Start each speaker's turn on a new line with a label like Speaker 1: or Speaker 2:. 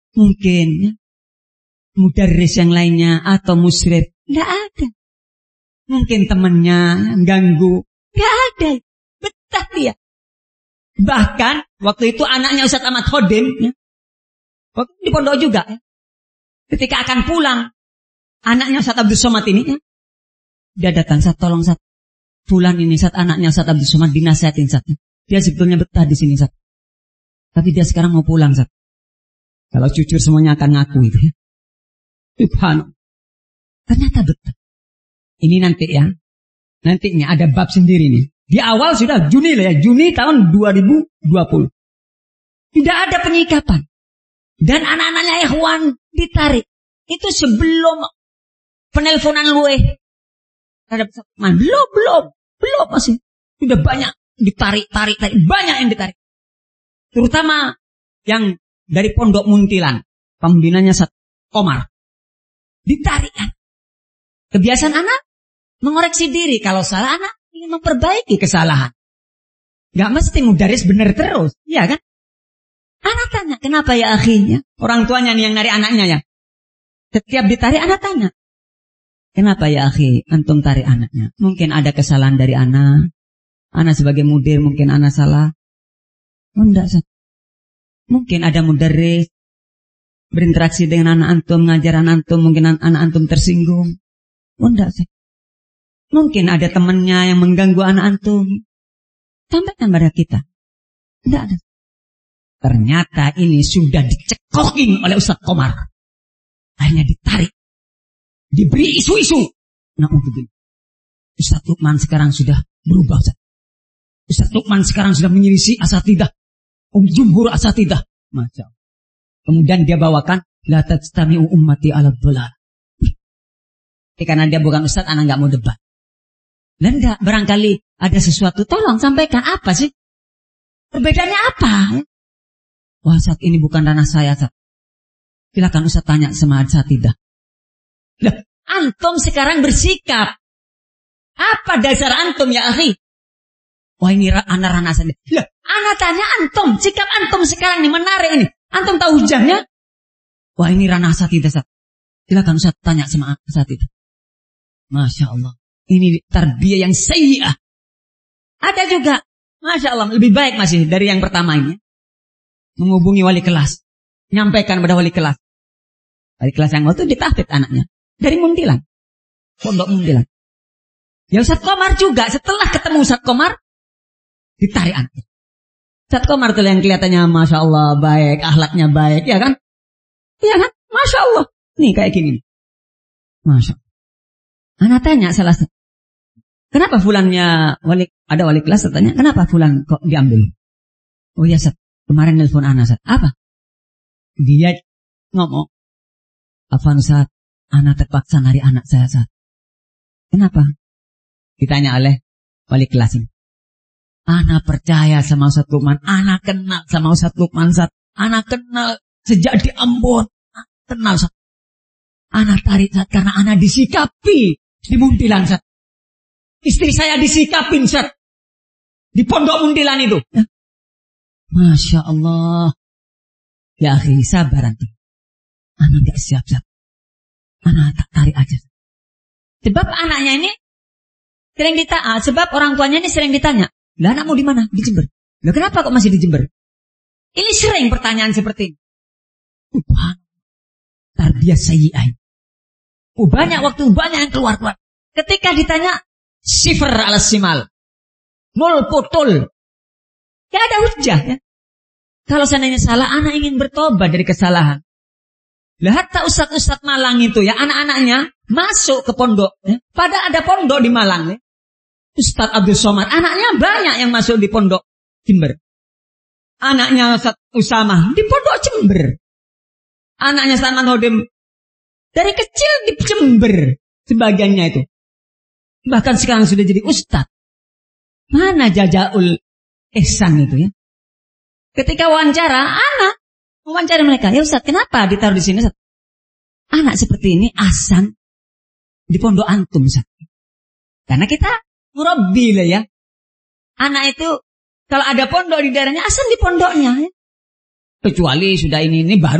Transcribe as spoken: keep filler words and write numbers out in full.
Speaker 1: mungkin ya, mudarris yang lainnya atau musyrif. Tidak ada. Mungkin temannya ganggu. Tidak ada. Betah dia. Bahkan waktu itu anaknya Ustaz Ahmad Khodim ya, waktu di pondok juga ya, ketika akan pulang anaknya Ustaz Abdul Somad ini ya, dia datang, Ustaz tolong Ustaz, Fulan ini Ustaz, anaknya Ustaz Abdul Somad, dinasihatin Ustaz. Dia sebetulnya betah di sini Ustaz, tapi dia sekarang mau pulang Ustaz. Kalau jujur semuanya akan ngaku itu ya. Subhanallah. Ternyata betah. Ini nanti ya, nantinya ada bab sendiri nih. Di awal sudah Juni lah ya, Juni tahun dua ribu dua puluh. Tidak ada penyikapan. Dan anak-anaknya ikhwan ditarik. Itu sebelum penelponan luwe. Belum, belum, belum masih. Sudah banyak ditarik, tarik, tarik. Banyak yang ditarik. Terutama yang dari Pondok Muntilan. Pembinanya Ustaz Komar. Ditarik kan. Kebiasaan anak mengoreksi diri. Kalau salah anak ingin memperbaiki kesalahan. Gak mesti mudaris benar terus. Iya kan? Anak tanya, kenapa ya akhinya? Orang tuanya nih yang narik anaknya ya. Setiap ditarik anak tanya. Kenapa ya akhi antum tarik anaknya? Mungkin ada kesalahan dari anak. Anak sebagai mudir mungkin anak salah. Oh enggak. Mungkin ada mudaris berinteraksi dengan anak antum, ngajar anak antum, mungkin anak antum tersinggung. Oh enggak sih. Mungkin ada temannya yang mengganggu anak antum. Sampaikan pada kita. Tidak ada. Ternyata ini sudah dicekokin oleh Ustaz Komar. Akhirnya ditarik. Diberi isu-isu. Nah untuk ini. Ustaz Lukman sekarang sudah berubah. Ustaz, Ustaz Lukman sekarang sudah menyirisi asatidah. Um jumhur asatidah. Masya Allah. Kemudian dia bawakan. La tajtami'u ummati ala dhalal. Karena dia bukan Ustaz, anak gak mau debat. Dan enggak, barangkali ada sesuatu, tolong sampaikan apa sih? Perbedaannya apa? Wah Ustaz, ini bukan ranah saya Ustaz. Silakan Ustaz tanya sama asatidah. Lah, antum sekarang bersikap. Apa dasar antum ya akhi? Wah ini anak ranah saya. Lah, anak tanya antum, sikap antum sekarang ini menarik ini. Antum tahu hujahnya? Wah ini ranah asatidah Ustaz. Silakan Ustaz tanya sama asatidah. Masya Allah. Ini tarbiyah yang sayyi'ah. Ada juga, Masya Allah, lebih baik masih dari yang pertama ini. Menghubungi wali kelas. Nyampaikan pada wali kelas. Wali kelas yang waktu ditahfidz anaknya. Dari Muntilan. Pondok Muntilan. Ya Ustaz Komar juga, setelah ketemu Ustaz Komar, ditarik anak. Ustaz Komar tuh yang kelihatannya Masya Allah baik, akhlaknya baik, ya kan? Iya kan? Masya Allah. Nih kayak gini. Masya Allah. Anak tanya salah satu. Kenapa fulannya wali, ada wali kelas tanya, kenapa fulan kok diambil? Oh ya Ustaz, kemarin nelpon anak Ustaz. Apa? Dia ngomong, Afan Ustaz, anak terpaksa nari anak saya Ustaz. Kenapa? Ditanya oleh wali kelas ini. Anak percaya sama Ustaz Lukman, anak kenal sama Ustaz Lukman Ustaz. Anak kenal sejak di Ambon. Anak kenal Ustaz. Anak tarik Ustaz karena anak disikapi di Muntilan Ustaz. Istri saya disikapin Ustaz. Di Pondok Muntilan itu. Ya. Masya Allah. Ya akhi, sabar nanti. Anak gak siap Ustaz. Anak tak tarik aja. Sebab anaknya ini sering ditanya. Sebab orang tuanya ini sering ditanya. Lah anakmu di mana? Di Jember. Lah kenapa kok masih di Jember? Ini sering pertanyaan seperti ini. Subhanallah. Tarbiyah sayyi'ah. Oh, banyak waktu, banyak yang keluar-keluar. Ketika ditanya, sifar ala simal. Nol putul. Gak ada hujah ya. Kalau seandainya salah, anak ingin bertobat dari kesalahan. Lah hatta ustaz-ustaz Malang itu ya, anak-anaknya masuk ke pondok. Ya. Pada ada pondok di Malang ya. Ustaz Abdul Somad, anaknya banyak yang masuk di pondok Jember. Anaknya Ustaz Usamah di pondok Jember. Anaknya Ustaz Manhodim dari kecil di Jember. Sebagiannya itu. Bahkan sekarang sudah jadi ustaz. Mana Jajaul Ihsan itu ya. Ketika wawancara, anak wawancara mereka. Ya Ustaz, kenapa ditaruh di sini Ustaz? Anak seperti ini asan di pondok antum Ustaz. Karena kita murabbi lah ya. Anak itu kalau ada pondok di daerahnya asan di pondoknya ya. Kecuali sudah ini ini baru